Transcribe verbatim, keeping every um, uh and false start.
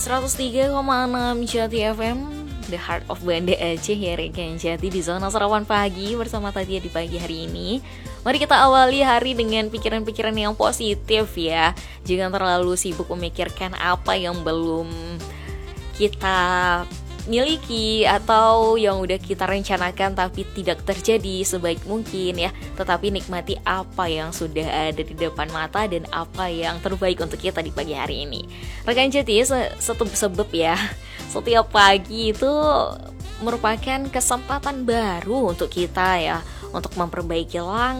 seratus tiga koma enam Jati F M, The Heart of Banda Aceh ya rekan Jati, di zona sarapan pagi bersama Tatia di pagi hari ini. Mari kita awali hari dengan pikiran-pikiran yang positif ya. Jangan terlalu sibuk memikirkan apa yang belum kita miliki atau yang udah kita rencanakan tapi tidak terjadi sebaik mungkin ya. Tetapi nikmati apa yang sudah ada di depan mata dan apa yang terbaik untuk kita di pagi hari ini. Rekan Jati, satu sebab ya, setiap pagi itu merupakan kesempatan baru untuk kita ya, untuk memperbaiki